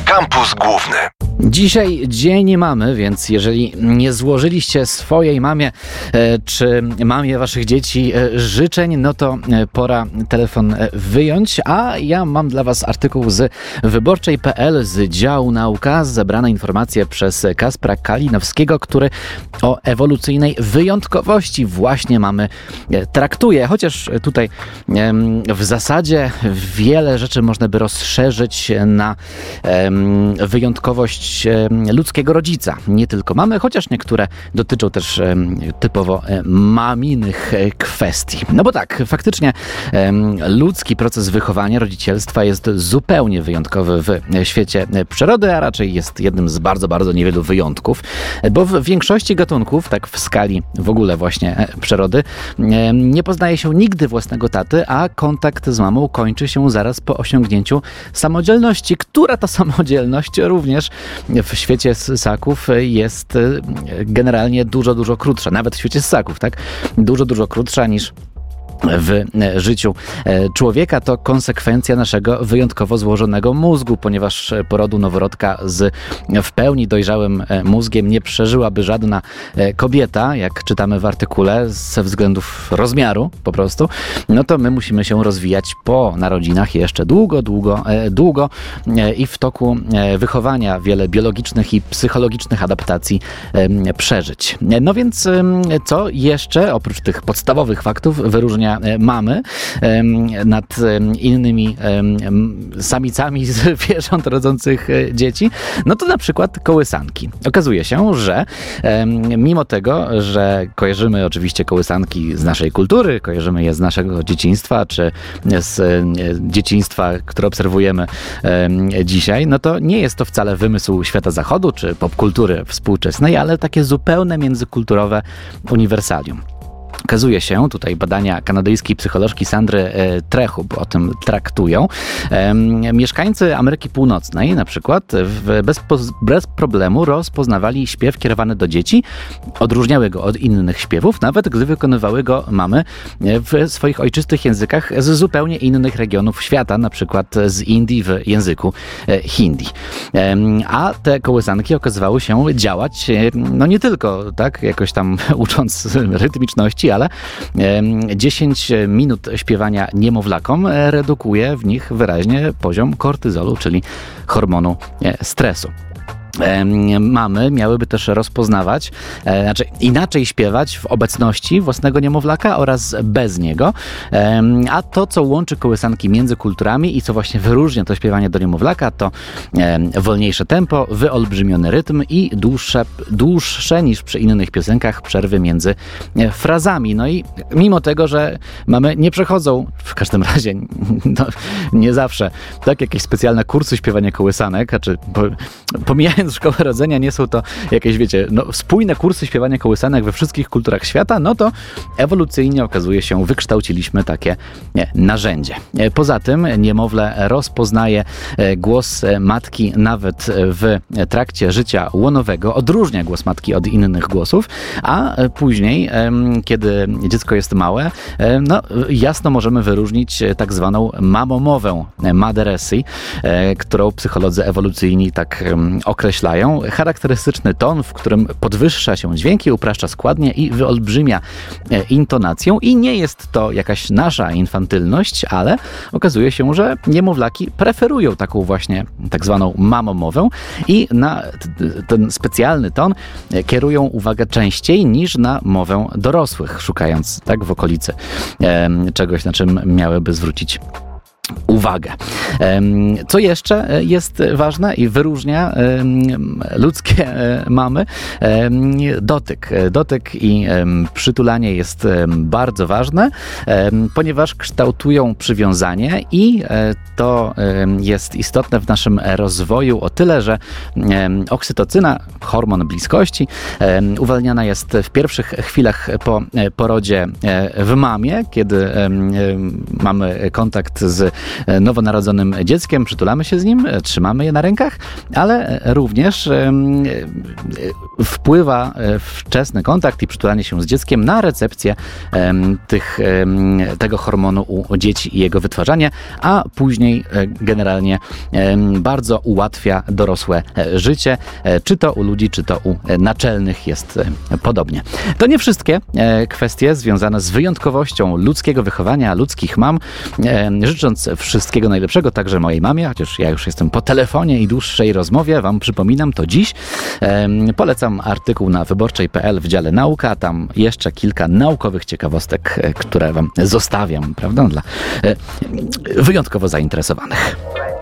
Kampus Główny. Dzisiaj dzień mamy, więc jeżeli nie złożyliście swojej mamie czy mamie waszych dzieci życzeń, no to pora telefon wyjąć, a ja mam dla was artykuł z wyborczej.pl z działu nauka, zebrane informacje przez Kacpra Kalinowskiego, który o ewolucyjnej wyjątkowości właśnie mamy traktuje, chociaż tutaj w zasadzie wiele rzeczy można by rozszerzyć na wyjątkowość ludzkiego rodzica, nie tylko mamy, chociaż niektóre dotyczą też typowo maminych kwestii. No bo tak, faktycznie ludzki proces wychowania, rodzicielstwa jest zupełnie wyjątkowy w świecie przyrody, a raczej jest jednym z bardzo, bardzo niewielu wyjątków, bo w większości gatunków, tak w skali w ogóle właśnie przyrody, nie poznaje się nigdy własnego taty, a kontakt z mamą kończy się zaraz po osiągnięciu samodzielności, która to samodzielność również w świecie ssaków jest generalnie dużo, dużo krótsza. Nawet w świecie ssaków, tak? Dużo, dużo krótsza niż w życiu człowieka. To konsekwencja naszego wyjątkowo złożonego mózgu, ponieważ porodu noworodka z w pełni dojrzałym mózgiem nie przeżyłaby żadna kobieta, jak czytamy w artykule, ze względów rozmiaru po prostu, no to my musimy się rozwijać po narodzinach jeszcze długo, długo i w toku wychowania wiele biologicznych i psychologicznych adaptacji przeżyć. No więc co jeszcze oprócz tych podstawowych faktów wyróżnia mamy nad innymi samicami zwierząt rodzących dzieci, no to na przykład kołysanki. Okazuje się, że mimo tego, że kojarzymy oczywiście kołysanki z naszej kultury, kojarzymy je z naszego dzieciństwa, czy z dzieciństwa, które obserwujemy dzisiaj, no to nie jest to wcale wymysł świata zachodu, czy popkultury współczesnej, ale takie zupełne międzykulturowe uniwersalium. Okazuje się, tutaj badania kanadyjskiej psycholożki Sandry Trechub o tym traktują. Mieszkańcy Ameryki Północnej na przykład bez problemu rozpoznawali śpiew kierowany do dzieci, odróżniały go od innych śpiewów, nawet gdy wykonywały go mamy w swoich ojczystych językach z zupełnie innych regionów świata, na przykład z Indii w języku hindi. A te kołysanki okazywały się działać, no nie tylko tak, jakoś tam ucząc rytmiczności, ale 10 minut śpiewania niemowlakom redukuje w nich wyraźnie poziom kortyzolu, czyli hormonu stresu. Mamy miałyby też rozpoznawać, znaczy inaczej śpiewać w obecności własnego niemowlaka oraz bez niego, a to, co łączy kołysanki między kulturami i co właśnie wyróżnia to śpiewanie do niemowlaka, to wolniejsze tempo, wyolbrzymiony rytm i dłuższe niż przy innych piosenkach przerwy między frazami. No i mimo tego, że mamy nie przechodzą, w każdym razie no, nie zawsze, tak, jakieś specjalne kursy śpiewania kołysanek, znaczy pomijając szkołę rodzenia, nie są to jakieś, wiecie, no, spójne kursy śpiewania kołysanek we wszystkich kulturach świata, no to ewolucyjnie okazuje się, wykształciliśmy takie narzędzie. Poza tym niemowlę rozpoznaje głos matki nawet w trakcie życia łonowego, odróżnia głos matki od innych głosów, a później, kiedy dziecko jest małe, no jasno możemy wyróżnić tak zwaną mamomowę, motheressy, którą psycholodzy ewolucyjni tak określają. Charakterystyczny ton, w którym podwyższa się dźwięki, upraszcza składnie i wyolbrzymia intonację. I nie jest to jakaś nasza infantylność, ale okazuje się, że niemowlaki preferują taką właśnie tak zwaną mamomowę i na ten specjalny ton kierują uwagę częściej niż na mowę dorosłych, szukając tak w okolicy czegoś, na czym miałyby zwrócić uwagę. Co jeszcze jest ważne i wyróżnia ludzkie mamy? Dotyk. Dotyk i przytulanie jest bardzo ważne, ponieważ kształtują przywiązanie i to jest istotne w naszym rozwoju o tyle, że oksytocyna, hormon bliskości, uwalniana jest w pierwszych chwilach po porodzie w mamie, kiedy mamy kontakt z nowonarodzonym dzieckiem, przytulamy się z nim, trzymamy je na rękach, ale również wpływa wczesny kontakt i przytulanie się z dzieckiem na recepcję tego hormonu u dzieci i jego wytwarzanie, a później generalnie bardzo ułatwia dorosłe życie, czy to u ludzi, czy to u naczelnych jest podobnie. To nie wszystkie kwestie związane z wyjątkowością ludzkiego wychowania, ludzkich mam. Życząc wszystkiego najlepszego także mojej mamie, chociaż ja już jestem po telefonie i dłuższej rozmowie, wam przypominam to dziś. Polecam artykuł na wyborczej.pl w dziale nauka, tam jeszcze kilka naukowych ciekawostek, które wam zostawiam, prawda, dla wyjątkowo zainteresowanych.